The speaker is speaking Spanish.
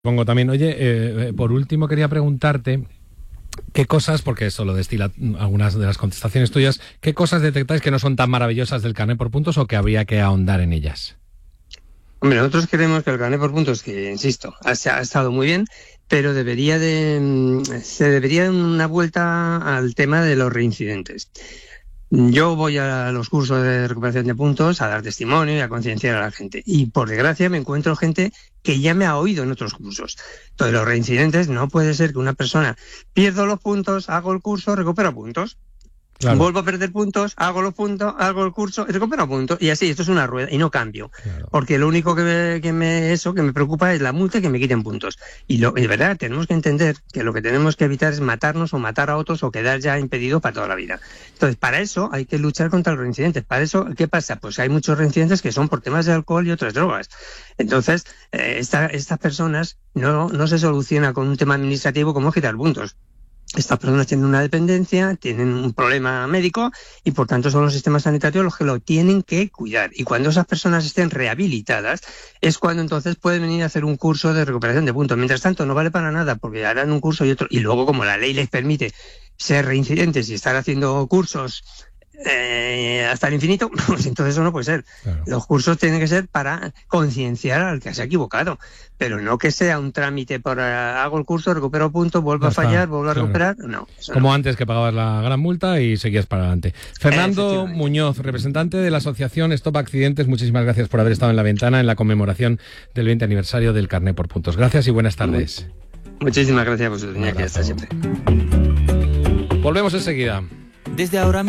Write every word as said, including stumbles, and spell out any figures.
Pongo también, oye, eh, por último quería preguntarte qué cosas, porque eso lo destila algunas de las contestaciones tuyas, qué cosas detectáis que no son tan maravillosas del carné por puntos o que habría que ahondar en ellas. Hombre, nosotros creemos que el carné por puntos, que insisto, ha, ha estado muy bien, pero debería de se debería dar una vuelta al tema de los reincidentes. Yo voy a los cursos de recuperación de puntos a dar testimonio y a concienciar a la gente. Y por desgracia me encuentro gente que ya me ha oído en otros cursos. Entonces los reincidentes, no puede ser que una persona pierdo los puntos, hago el curso, recupero puntos. Claro. Vuelvo a perder puntos, hago los puntos, hago el curso y recupero puntos. Y así, esto es una rueda y no cambio. Claro. Porque lo único que me, que me eso que me preocupa es la multa y que me quiten puntos. Y lo, de verdad, tenemos que entender que lo que tenemos que evitar es matarnos o matar a otros o quedar ya impedidos para toda la vida. Entonces, para eso hay que luchar contra los reincidentes. Para eso, ¿qué pasa? Pues hay muchos reincidentes que son por temas de alcohol y otras drogas. Entonces, eh, esta, estas personas no, no se soluciona con un tema administrativo como quitar puntos. Estas personas tienen una dependencia, tienen un problema médico y por tanto son los sistemas sanitarios los que lo tienen que cuidar. Y cuando esas personas estén rehabilitadas es cuando entonces pueden venir a hacer un curso de recuperación de puntos. Mientras tanto no vale para nada porque harán un curso y otro. Y luego como la ley les permite ser reincidentes y estar haciendo cursos Eh, hasta el infinito, pues entonces eso no puede ser. Claro. Los cursos tienen que ser para concienciar al que se ha equivocado, pero no que sea un trámite por uh, hago el curso, recupero puntos, vuelvo no a fallar, vuelvo a claro. recuperar. No. Como no. antes que pagabas la gran multa y seguías para adelante. Fernando Muñoz, representante de la asociación Stop Accidentes, muchísimas gracias por haber estado en la ventana en la conmemoración del veinte aniversario del carné por puntos. Gracias y buenas tardes. Muchísimas gracias por su línea que está siempre. Volvemos enseguida. Desde ahora mismo.